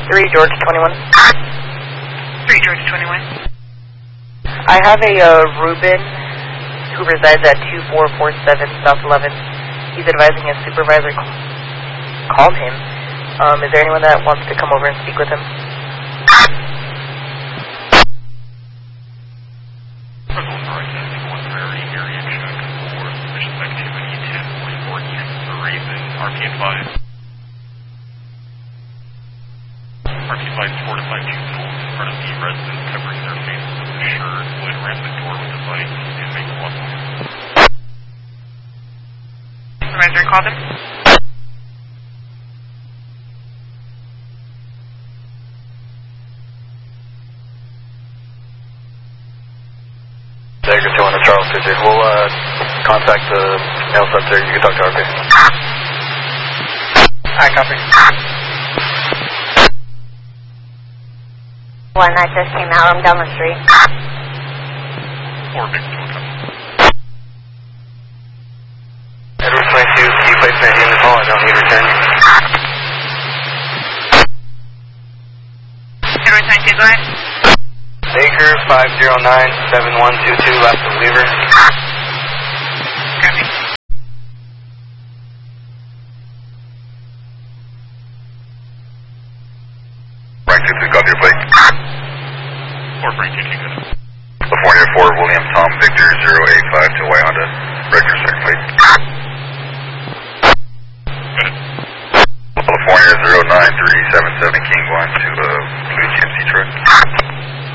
3 George 21. 3 George 21. I have a Ruben who resides at 2447 South 11. He's advising his supervisor called him. Is there anyone that wants to come over and speak with him? RPN 5. RPN 5 is 4 to 5 juveniles in front of the residents covering their faces with a shirt, would ram the door with a device and make a lot of noise. Supervisor called him. Dagger 2 on the Charles 50. We'll contact the male subject. You can talk to RP. Alright, copy. One that just came out. I'm down the street. 4 victims will come. Edward 22, can you place me in the call? I don't need return. Edward 22, go ahead. Baker 509-7122, last of Weaver. Copy. Frank 22, copy your plate. 4 Frank 22, good. California 4, William Tom Victor 085 to White Honda.